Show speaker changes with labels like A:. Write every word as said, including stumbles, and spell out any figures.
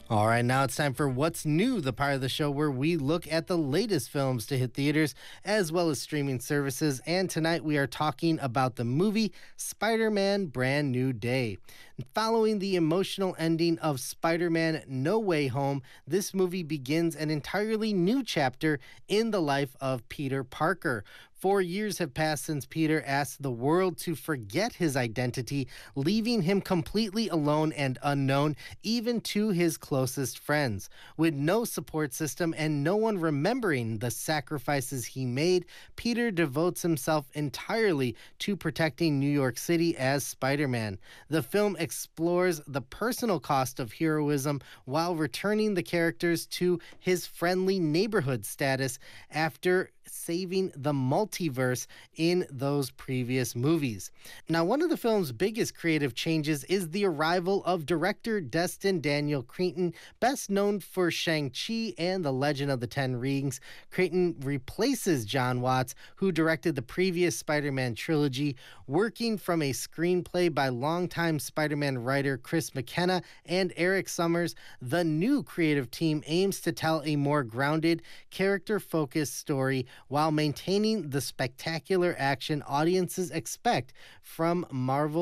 A: All right, now it's time for What's New, the part of the show where we look at the latest films to hit theaters as well as streaming services. And tonight we are talking about the movie Spider-Man Brand New Day. Following the emotional ending of Spider-Man No Way Home, this movie begins an entirely new chapter in the life of Peter Parker. Four years have passed since Peter asked the world to forget his identity, leaving him completely alone and unknown, even to his closest friends. With no support system and no one remembering the sacrifices he made, Peter devotes himself entirely to protecting New York City as Spider-Man. The film explores the personal cost of heroism while returning the characters to his friendly neighborhood status after saving the multiverse in those previous movies. Now, one of the film's biggest creative changes is the arrival of director Destin Daniel Cretton, best known for Shang-Chi and The Legend of the Ten Rings. Cretton replaces John Watts, who directed the previous Spider-Man trilogy, working from a screenplay by longtime Spider-Man writer Chris McKenna and Eric Summers. The new creative team aims to tell a more grounded, character-focused story while maintaining the spectacular action audiences expect from Marvel